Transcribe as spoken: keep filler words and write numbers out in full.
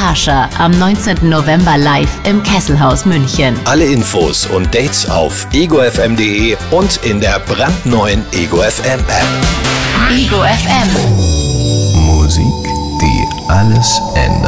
Sascha am neunzehnten November live im Kesselhaus München. Alle Infos und Dates auf ego f m punkt de und in der brandneuen Ego F M App. Ego F M. Musik, die alles ändert.